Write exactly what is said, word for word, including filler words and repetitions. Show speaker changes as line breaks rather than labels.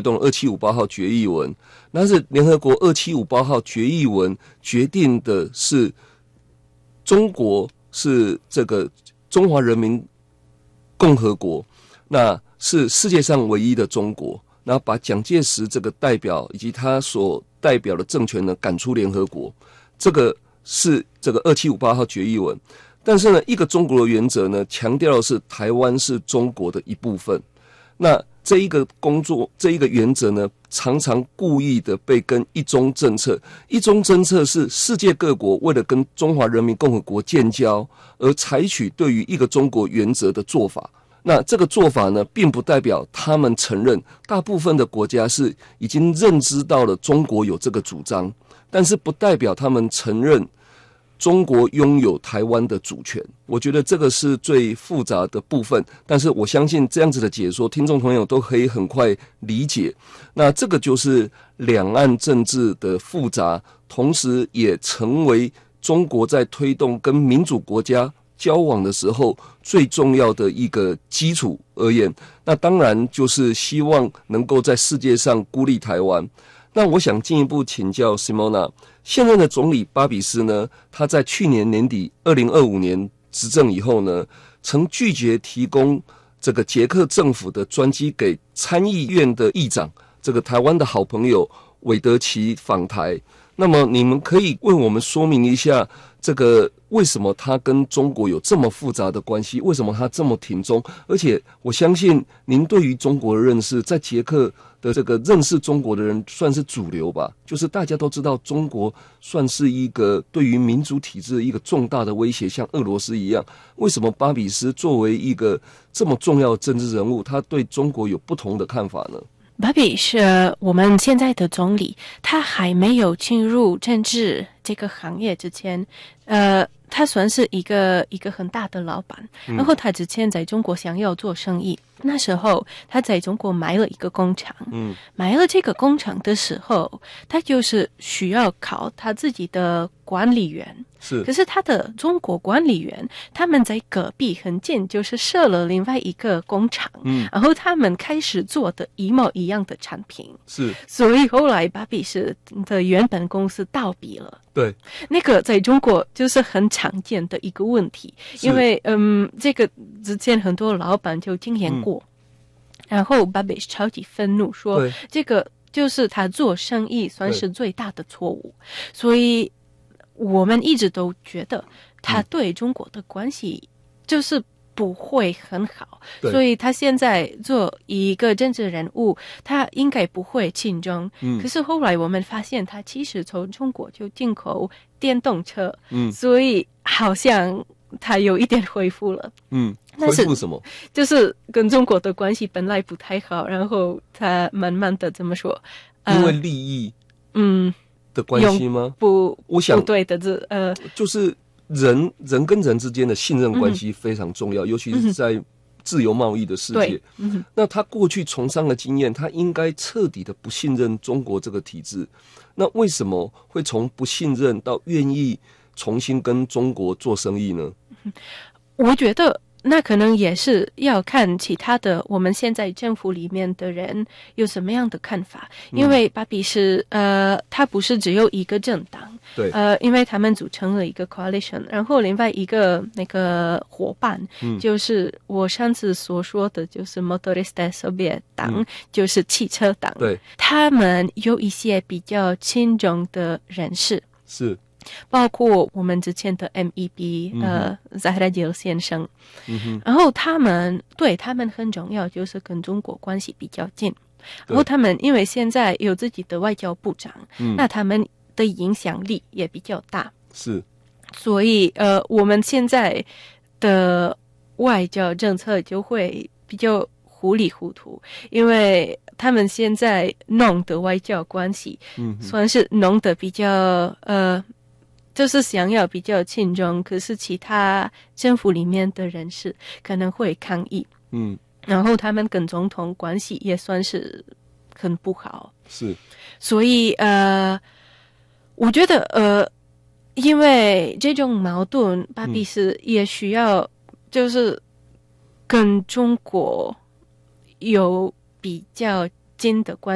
动二七五八号决议文，但是联合国二七五八号决议文决定的是中国是这个中华人民共和国，那是世界上唯一的中国，然后把蒋介石这个代表以及他所代表的政权呢赶出联合国，这个是这个二七五八号决议文。但是呢，一个中国的原则呢，强调的是台湾是中国的一部分。那这一个工作，这一个原则呢，常常故意的被跟一中政策，一中政策是世界各国为了跟中华人民共和国建交而采取对于一个中国原则的做法。那这个做法呢，并不代表他们承认，大部分的国家是已经认知到了中国有这个主张，但是不代表他们承认中国拥有台湾的主权。我觉得这个是最复杂的部分，但是我相信这样子的解说，听众朋友都可以很快理解。那这个就是两岸政治的复杂，同时也成为中国在推动跟民主国家交往的时候最重要的一个基础而言。那当然就是希望能够在世界上孤立台湾。那我想进一步请教 Simona， 现任的总理巴比斯呢，他在去年年底二零二五年执政以后呢，曾拒绝提供这个捷克政府的专机给参议院的议长，这个台湾的好朋友韦德奇访台。那么你们可以为我们说明一下，这个为什么他跟中国有这么复杂的关系？为什么他这么挺中？而且我相信您对于中国的认识，在捷克的这个认识中国的人算是主流吧，就是大家都知道中国算是一个对于民主体制一个重大的威胁，像俄罗斯一样。为什么巴比斯作为一个这么重要的政治人物，他对中国有不同的看法呢？
巴比是我们现在的总理，他还没有进入政治这个行业之前，呃，他算是一个一个很大的老板，然后他之前在中国想要做生意，那时候他在中国买了一个工厂，嗯，买了这个工厂的时候，他就是需要考他自己的管理员。
是，
可是他的中国管理员他们在隔壁很近，就是设了另外一个工厂，嗯，然后他们开始做的一模一样的产品，
是，
所以后来巴比斯的原本公司倒闭了。
对，
那个在中国就是很常见的一个问题，因为嗯，这个之前很多老板就经验过，嗯、然后巴比斯超级愤怒说，这个就是他做生意算是最大的错误，所以我们一直都觉得他对中国的关系就是不会很好，所以他现在做一个政治人物，他应该不会亲中。嗯，可是后来我们发现，他其实从中国就进口电动车，嗯，所以好像他有一点恢复了。
嗯，恢复什么？
就是跟中国的关系本来不太好，然后他慢慢的怎么说？
呃、因为利益，嗯。的关系吗？
不，
我想
不对的，这呃，
就是人人跟人之间的信任关系非常重要，嗯、尤其是在自由贸易的世界。嗯、那他过去从商的经验，他应该彻底的不信任中国这个体制。那为什么会从不信任到愿意重新跟中国做生意呢？
我觉得那可能也是要看其他的我们现在政府里面的人有什么样的看法，因为巴比是呃，他不是只有一个政党，
对，
呃，因为他们组成了一个 coalition， 然后另外一个那个伙伴，嗯、就是我上次所说的，就是 Motorista Soviet 党，嗯、就是汽车党，
对，
他们有一些比较亲中的人士，
是。
包括我们之前的 M E B、嗯、呃 Zahradil 先生、嗯、然后他们对他们很重要，就是跟中国关系比较近，然后他们因为现在有自己的外交部长、嗯、那他们的影响力也比较大，
是，
所以呃我们现在的外交政策就会比较糊里糊涂，因为他们现在弄的外交关系、嗯、算是弄得比较呃就是想要比较亲中，可是其他政府里面的人士可能会抗议，嗯，然后他们跟总统关系也算是很不好，
是，
所以呃，我觉得呃，因为这种矛盾，巴比斯也需要就是跟中国有比较近的关系。